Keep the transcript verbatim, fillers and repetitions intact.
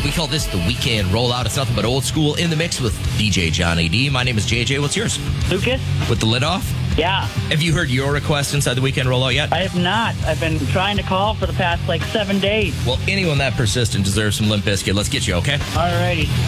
we call this the weekend rollout. It's nothing but old school in the mix with D J Johnny D. My name is J J. What's yours? Lucas? With the lid off? Yeah. Have you heard your request inside the weekend rollout yet? I have not. I've been trying to call for the past like seven days. Well, anyone that persistent deserves some Limp Bizkit. Let's get you, okay? Alrighty.